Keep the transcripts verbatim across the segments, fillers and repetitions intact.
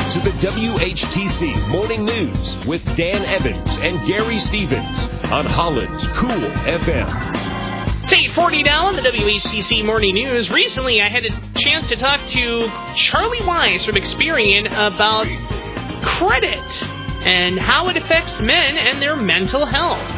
to the W H T C Morning News with Dan Evans and Gary Stevens on Holland's Cool F M. It's eight forty now on the W H T C Morning News. Recently, I had a chance to talk to Charlie Wise from Experian about credit and how it affects men and their mental health.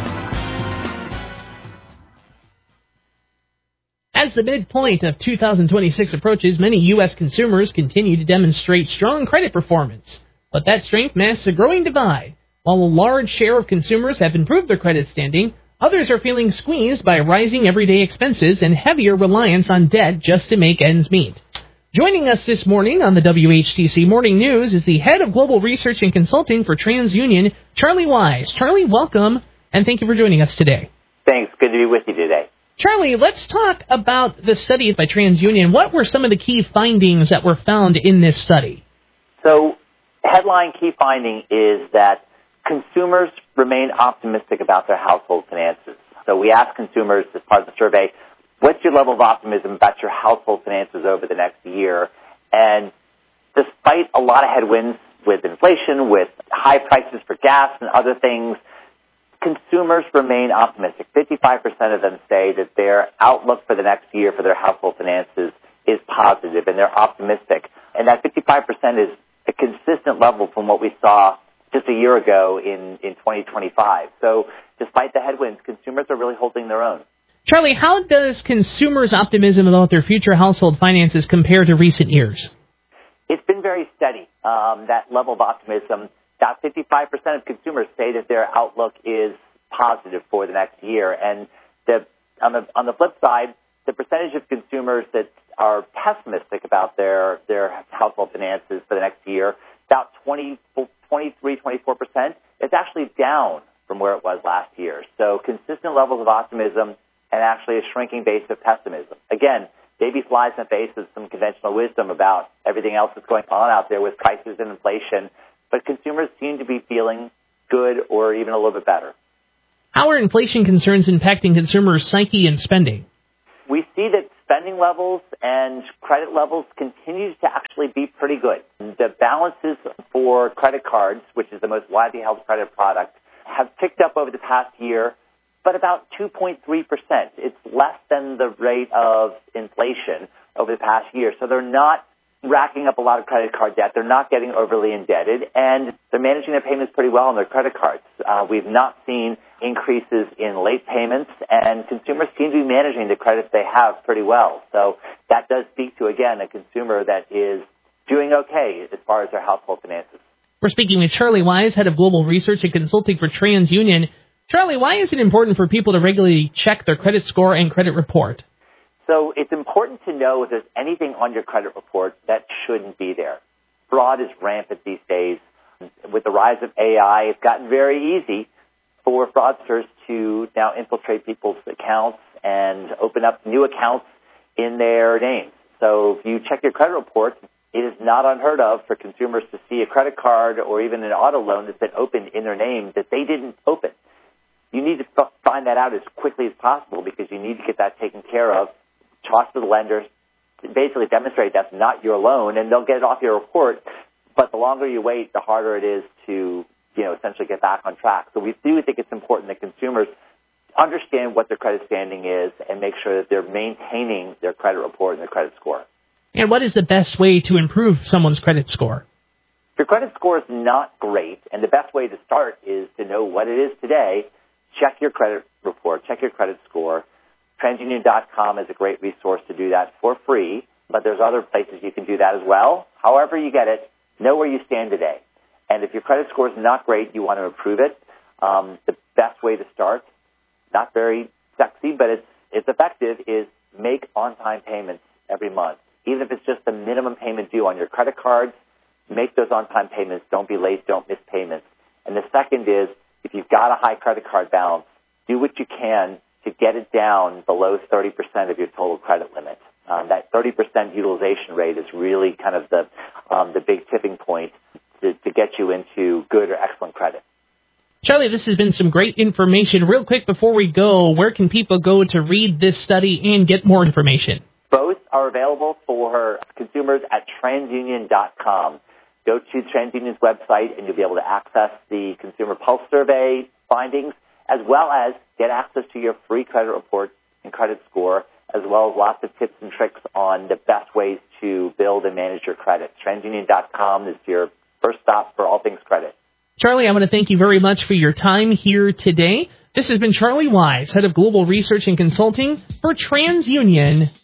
As the midpoint of two thousand twenty-six approaches, many U S consumers continue to demonstrate strong credit performance. But that strength masks a growing divide. While a large share of consumers have improved their credit standing, others are feeling squeezed by rising everyday expenses and heavier reliance on debt just to make ends meet. Joining us this morning on the W H T C Morning News is the head of global research and consulting for TransUnion, Charlie Wise. Charlie, welcome, and thank you for joining us today. Thanks. Good to be with you today. Charlie, let's talk about the study by TransUnion. What were some of the key findings that were found in this study? So, headline key finding is that consumers remain optimistic about their household finances. So we asked consumers as part of the survey, what's your level of optimism about your household finances over the next year? And despite a lot of headwinds with inflation, with high prices for gas and other things, consumers remain optimistic. fifty-five percent of them say that their outlook for the next year for their household finances is positive, and they're optimistic. And that fifty-five percent is a consistent level from what we saw just a year ago in, in twenty twenty-five. So despite the headwinds, consumers are really holding their own. Charlie, how does consumers' optimism about their future household finances compare to recent years? It's been very steady, um, that level of optimism. About fifty-five percent of consumers say that their outlook is positive for the next year. And the, on the on the flip side, the percentage of consumers that are pessimistic about their, their household finances for the next year, about twenty, twenty-three, twenty-four percent, is actually down from where it was last year. So consistent levels of optimism and actually a shrinking base of pessimism. Again, maybe flies in the face of some conventional wisdom about everything else that's going on out there with prices and inflation, but consumers seem to be feeling good or even a little bit better. How are inflation concerns impacting consumers' psyche and spending? We see that spending levels and credit levels continue to actually be pretty good. The balances for credit cards, which is the most widely held credit product, have picked up over the past year, but about two point three percent. It's less than the rate of inflation over the past year. So they're not racking up a lot of credit card debt. They're not getting overly indebted, and they're managing their payments pretty well on their credit cards. Uh, we've not seen increases in late payments, and consumers seem to be managing the credits they have pretty well. So that does speak to, again, a consumer that is doing okay as far as their household finances. We're speaking with Charlie Wise, head of global research and consulting for TransUnion. Charlie, why is it important for people to regularly check their credit score and credit report? So it's important to know if there's anything on your credit report that shouldn't be there. Fraud is rampant these days. With the rise of A I, it's gotten very easy for fraudsters to now infiltrate people's accounts and open up new accounts in their names. So if you check your credit report, it is not unheard of for consumers to see a credit card or even an auto loan that's been opened in their name that they didn't open. You need to find that out as quickly as possible because you need to get that taken care of. Talk to the lender, basically demonstrate that's not your loan, and they'll get it off your report. But the longer you wait, the harder it is to, you know, essentially get back on track. So we do think it's important that consumers understand what their credit standing is and make sure that they're maintaining their credit report and their credit score. And what is the best way to improve someone's credit score? If your credit score is not great, and the best way to start is to know what it is today, check your credit report, check your credit score. TransUnion dot com is a great resource to do that for free, but there's other places you can do that as well. However you get it, know where you stand today. And if your credit score is not great, you want to improve it. Um, the best way to start, not very sexy, but it's, it's effective, is make on-time payments every month. Even if it's just the minimum payment due on your credit cards, make those on-time payments. Don't be late. Don't miss payments. And the second is, if you've got a high credit card balance, do what you can to get it down below thirty percent of your total credit limit. Um, that thirty percent utilization rate is really kind of the um, the big tipping point to, to get you into good or excellent credit. Charlie, this has been some great information. Real quick before we go, where can people go to read this study and get more information? Both are available for consumers at TransUnion dot com. go to TransUnion's website and you'll be able to access the Consumer Pulse Survey findings, as well as get access to your free credit report and credit score, as well as lots of tips and tricks on the best ways to build and manage your credit. TransUnion dot com is your first stop for all things credit. Charlie, I want to thank you very much for your time here today. This has been Charlie Wise, Head of Global Research and Consulting for TransUnion